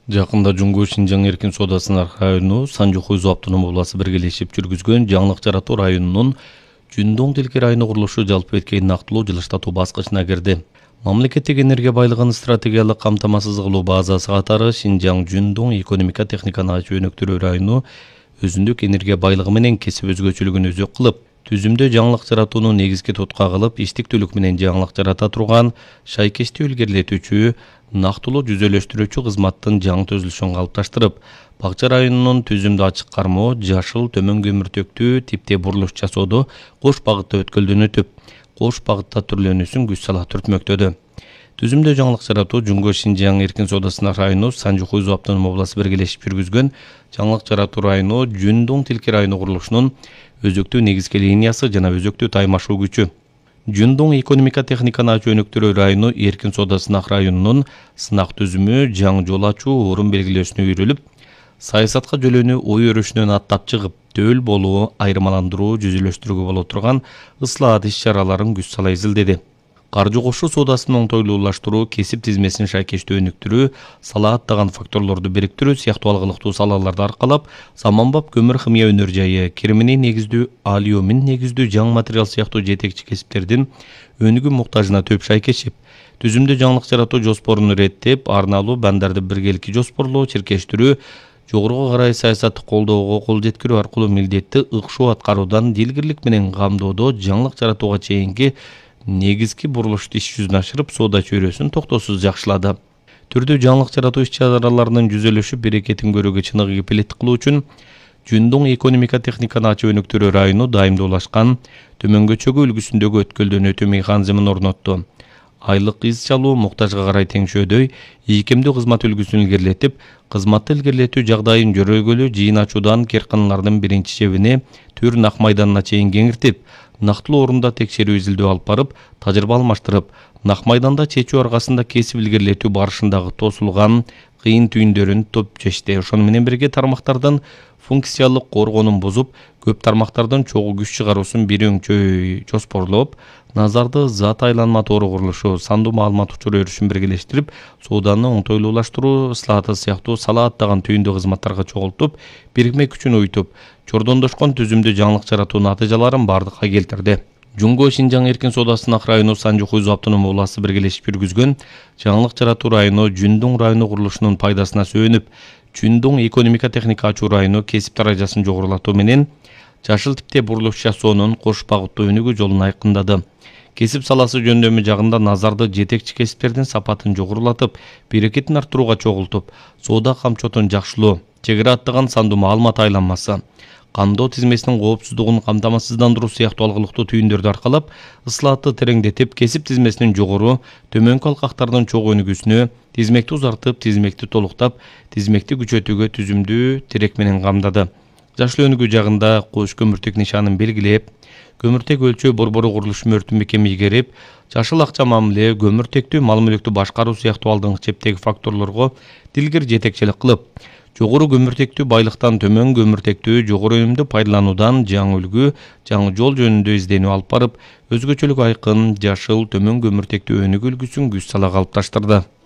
Жакында Жуңгу Шинжаң эркин соодасынын району Санжу-Хуйзу автоном обласы биргелешип жүргүзгөн жаңылык жаратуу районунун Жүндоң тилки району курулушу жалпы эткей нактылуу жылыштатуу баскычына кирди. Мамлекеттик энергия байлыгын стратегиялык камтамасыз кылуу базасы катары Шинжаң Жүндоң экономика техниканы жөнөктүрүү району өзүндүк энергия байлыгы менен кесип өзгөчөлүгүн өзөк кылып, түзүмдө жаңылык жаратууну негизги тутка кылып, иштиктүүлүк менен жаңылык жарата турган шайкешти илгерилетүүчү, нактылуу жүзөлөштүрүүчү кызматтын жаңы төзүлүшүн калыпташтырып, Бакча районунун түзүмдү ачык кармоо, жашыл төмөн көмүртөктүү типте бурулуш жасоодо кош багытта өткөлдөнүтүп, кош багытта түрлөнүүсүн күч сала түртмөктөдү. Түзүмдө жаңылык жаратуу Жуңгу Шинжаң эркин соодасынын району Санжу-Хуйзу автоном обласы биргелешип жүргүзгөн жаңылык жаратуу району Жүндоң тилки району курулушунун өзөктүү негизги линиясы жана өзөктүү таймашуу күчү. Жүндоң экономика техниканы жөнөктүрүү району эркин соодасынын районунун сынак түзүмү жаңы жол ачуу орун белгилөөсүнө үйрүлүп, саясатка жөлөнүү ой өрүшүнөн аттап чыгып, төл болуу, айырмаландыруу, жүзөлөштүрүүгө боло турган ыслаат иш-чараларын күч сала изилдеди. Каржы кошуу соодасынын оңтойлуулаштыруу, кесип тизмесин шайкештүү өнүктүрүү, сала аттаган факторлорду бириктирүү сыяктуу алгылыктуу салаларды аркалап, заманбап көмүр химия өнөр жайы, кремний негиздүү, алюмин негиздүү жаңы материал сыяктуу жетекчи кесиптердин өнүгүү муктажына төп шайкешип, түзүмдө жаңылык жаратуу жоспорун иреттеп, арналуу бандарды биргеликке жоспорлоо, чиркештирүү, жогоруга карай саясатты колдоого кол жеткирүү аркылуу милдетти ыкшоо аткаруудан дилгирлик менен камдоодо жаңылык жаратууга чейинки негизги бурулушту иш жүзүнө ашырып, соода чөйрөсүн токтоосуз жакшылады. Түрдүү жаңылык жаратуу иш-чараларынын жүзөлүшү берекетин көрүүгө чыныгы кепилеттик кылуу үчүн Жүндоң экономика техниканы өнүктүрүү району дайымдуулашкан төмөнгөчөгү үлгүсүндөгү өткөлдөн өтүү механизмин орнотту. Айлык из чалуу муктажга карай теңшөөдөй ийкемдүү кызмат үлгүсүн илгерилетип, кызматты илгерилетүү жагдайын жөрөгөлүү жыйын ачуудан керканалардын биринчи чебине Түр Нак майданына чейин кеңиртип, нактылуу орунда текшерүү изилдөө алып барып, тажрыйба алмаштырып, Нак майданда чечүү аркасында кесип илгерилетүү барышындагы тосулган кыйын түйүндөрүн чечти. Ошону менен бирге тармактардын функциялык коргоонун бузуп, көп тармактардын чогуу күч чыгаруусун бир өңчөй жоспорлоп, назарды зат айланма тоору курулушу, сандуу маалымат учур өрүшүн биргелештирип, сооданы оңтойлуулаштыруу, ыслааты сыяктуу сала аттаган түйүндүү кызматтарга чогултуп, бирикме күчүн уютуп, чордондошкон түзүмдүү жаңылык жаратуу натыйжаларын бардыкка келтирди. Жуңгу Шинжаң эркин соодасынын району Санжу-Хуйзу автоном обласы биргелешип жүргүзгөн жаңылык жаратуу району Жүндоң району курулушунун пайдасына сөөнүп, Жүндоң экономика техника ачуу району кесип даражасын жогорулатуу менен жашыл типте бурулуш жасоонун кош багыттуу өнүгүү жолун айкындады. Кесип саласы жөндөмү жагында назарды жетекчи кесиптердин сапатын жогорулатып, берекетин арттырууга чогултуп, соода камчотун жакшылоо, чегара аттаган сандуу маалымат айланмасы, камдоо тизмесинин коопсуздугун камтамасыздандыруу сыяктуу алгылыктуу түйүндөрдү аркалап, ыслаатты тереңдетип, кесип тизмесинин жогору, төмөнкү алкактардын чогуу өнүгүүсүнө, тизмекти узартып, тизмекти толуктап, тизмекти күчөтүүгө түзүмдүү тирек менен камдады. Жашыл өнүгүү жагында кош көмүртек нишанын белгилеп, көмүртек өлчөө борбору курулуш мөртүн бекеми игерип, жашыл акча мамиле, көмүртектүү мал мүлктү башкаруу сыяктуу алдыңкы чептеги факторлорго дилгир жетекчилик кылып, жогору көмүртектүү байлыктан төмөн көмүртектүү жогору өнүмдү пайдалануудан жаңы үлгү, жаңы жол жөнүндө изденүү алып барып, өзгөчөлүк айкын, жашыл төмөн көмүртектүү өнүгүү үлгүсүн күч сала калыпташтырды.